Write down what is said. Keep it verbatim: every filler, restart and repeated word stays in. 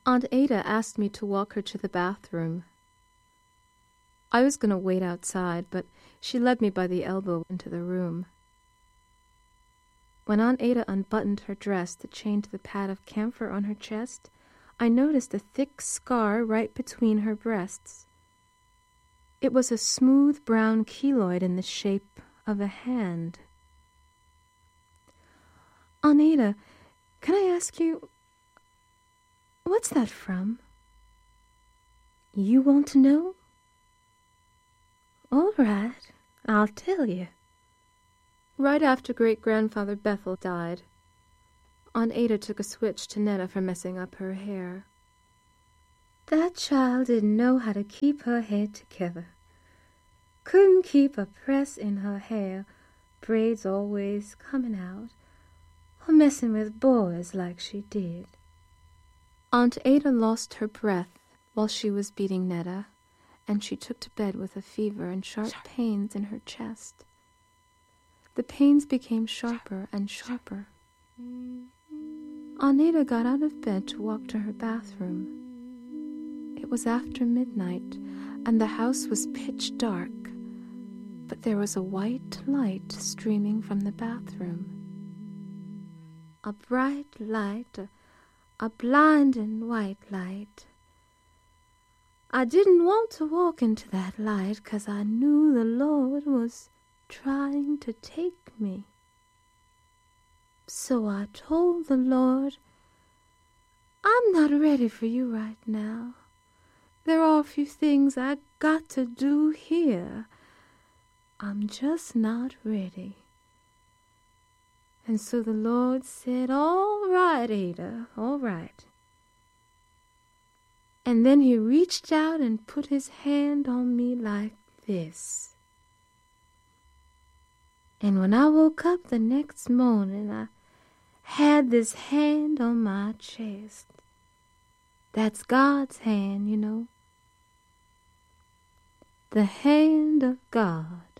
Aunt Ada asked me to walk her to the bathroom. I was going to wait outside, but she led me by the elbow into the room. When Aunt Ada unbuttoned her dress to change the pad of camphor on her chest, I noticed a thick scar right between her breasts. It was a smooth brown keloid in the shape of a hand. Aunt Ada, can I ask you, what's that from? You want to know? All right, I'll tell you. Right after great-grandfather Bethel died, Aunt Ada took a switch to Netta for messing up her hair. That child didn't know how to keep her head together. Couldn't keep a press in her hair, braids always coming out, or messing with boys like she did. Aunt Ada lost her breath while she was beating Netta, and she took to bed with a fever and sharp pains in her chest. The pains became sharper and sharper. Aunt Ada got out of bed to walk to her bathroom. It was after midnight, and the house was pitch dark, but there was a white light streaming from the bathroom. A bright light, a, a blinding white light. I didn't want to walk into that light 'cause I knew the Lord was trying to take me. So I told the Lord, I'm not ready for you right now. There are a few things I got to do here. I'm just not ready. And so the Lord said, all right, Ada, all right. And then he reached out and put his hand on me like this. And when I woke up the next morning, I had this hand on my chest. That's God's hand, you know. The hand of God.